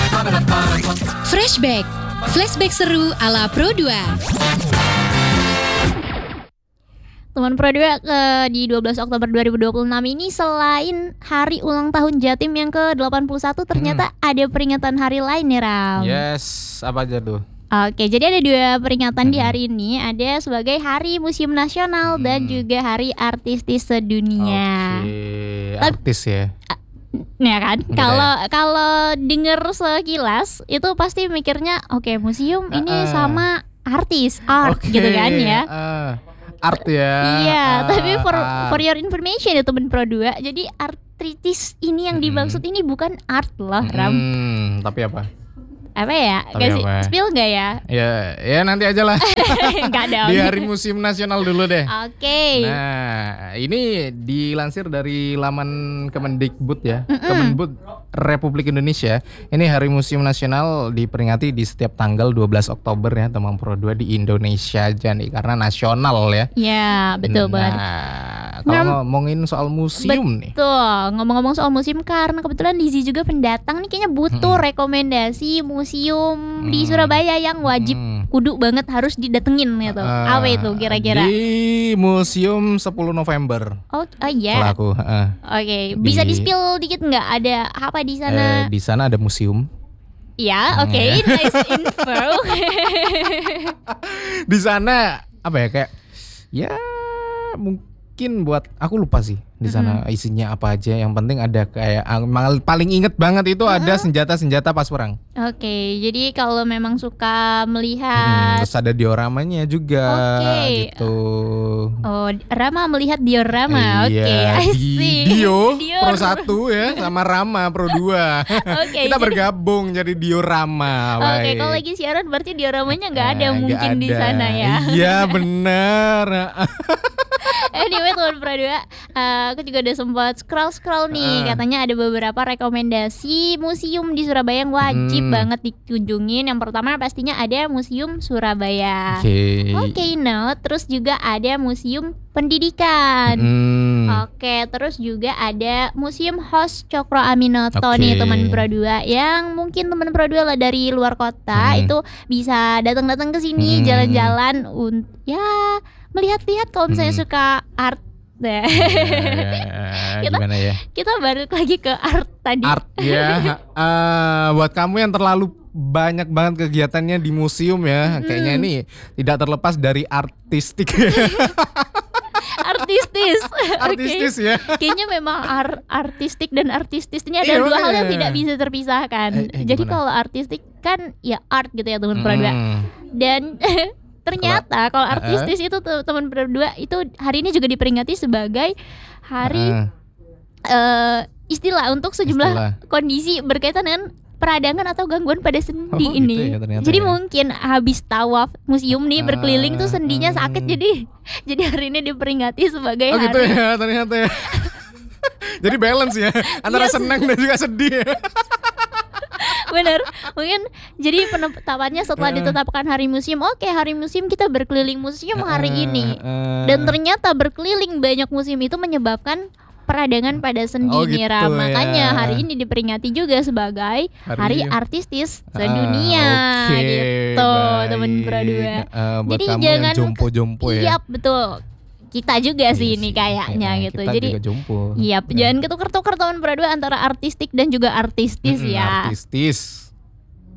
Flashback, flashback seru ala Pro 2. Teman Pro 2 di 12 Oktober 2026 ini selain hari ulang tahun Jatim yang ke-81 ternyata ada peringatan hari lain nih Ram. Yes, apa aja tuh? Oke, jadi ada dua peringatan di hari ini. Ada sebagai Hari Museum Nasional dan juga Hari Artistis Sedunia. Oke, artis ya. Ya kan, kalau denger sekilas itu pasti mikirnya oke, museum ini sama artis, art gitu kan ya. Art ya. Iya, tapi for your information ya teman Pro 2, jadi artistis ini yang dimaksud ini bukan art loh, Ram. Tapi apa? Apa ya? Kasih spill nggak ya? Ya nanti aja lah. Nggak dong. Di Hari Museum Nasional dulu deh. Oke. Nah, ini dilansir dari laman Kemendikbud ya, Kemenbud Republik Indonesia. Ini Hari Museum Nasional diperingati di setiap tanggal 12 Oktober ya, teman Pro 2 di Indonesia aja nih, karena nasional ya. Ya, betul banget. Kalau ngomongin soal museum nih. Betul, ngomong-ngomong soal museum, karena kebetulan Lizzy juga pendatang nih, kayaknya butuh rekomendasi museum di Surabaya yang wajib kudu banget harus didatengin gitu. Apa itu kira-kira? Di Museum 10 November. Oh iya. Kalau aku, Oke, bisa di-spill dikit nggak? Ada apa di sana? Di sana ada museum. Ya, oke, nice info. Di sana apa ya, kayak ya mungkin buat aku lupa sih di sana isinya apa aja. Yang penting ada kayak paling inget banget itu ada senjata-senjata pas perang. Oke, jadi kalau memang suka melihat terus ada dioramanya juga gitu. Oh, Rama melihat diorama. Iya, Oke, I see. Dio Pro 1 ya sama Rama Pro 2. Kita bergabung jadi diorama. Oke, kalau lagi siaran berarti dioramanya nggak ada mungkin di sana ya. Iya bener. Anyway teman Pro 2, aku juga udah sempat scroll nih, katanya ada beberapa rekomendasi museum di Surabaya yang wajib banget dikunjungin. Yang pertama pastinya ada Museum Surabaya. Oke, terus juga ada Museum Pendidikan. Oke, terus juga ada Museum Hos Cokro Aminoto nih teman Pro 2, yang mungkin teman Pro 2 lah dari luar kota itu bisa datang-datang ke sini jalan-jalan ya melihat-lihat kalau misalnya suka art. Gimana ya? Kita balik lagi ke art tadi. Art ya. Buat kamu yang terlalu banyak banget kegiatannya di museum ya, kayaknya ini tidak terlepas dari artistik. Artistis ya. Kayaknya memang artistik dan artistis ini ada dua hal yang tidak bisa terpisahkan. Jadi kalau artistik kan ya art gitu ya teman Pro 2. Dan ternyata kalau artistis itu teman Pro 2 itu hari ini juga diperingati sebagai hari istilah untuk sejumlah kondisi berkaitan dengan peradangan atau gangguan pada sendi ini. Gitu ya, jadi mungkin habis tawaf museum nih berkeliling tuh sendinya sakit, jadi hari ini diperingati sebagai hari. Gitu ya ternyata ya. Jadi balance ya antara senang dan juga sedih. Bener, mungkin jadi penetapannya setelah ditetapkan hari museum. Oke, hari museum kita berkeliling museum hari ini. Dan ternyata berkeliling banyak museum itu menyebabkan peradangan pada sendi nih Ram. Makanya hari ini diperingati juga sebagai Hari Artistis Sedunia gitu teman Pro 2. Jadi jangan jompo-jompo ya. Iya betul. Kita juga sih ini kayaknya gitu. Kita jadi juga jompo. Iya, jangan ketukar-tukar teman Pro 2 antara artistik dan juga artistis ya. Artistis.